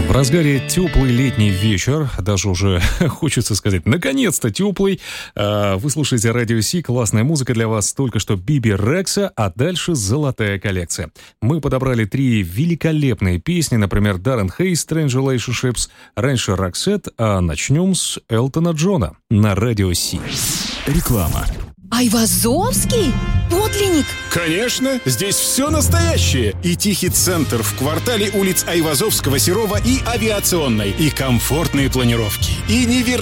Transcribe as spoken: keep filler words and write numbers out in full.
В разгаре теплый летний вечер, даже уже хочется сказать, наконец-то теплый. Вы слушаете Радио Си, классная музыка для вас, только что Биби Рекса, а дальше золотая коллекция. Мы подобрали три великолепные песни, например, Даррен Хейс, Strange Relationships, раньше Roxette, а начнем с Элтона Джона на Радио Си. Реклама. Айвазовский? Подлинник? Конечно, здесь все настоящее. И тихий центр в квартале улиц Айвазовского, Серова и Авиационной. И комфортные планировки. И невероятные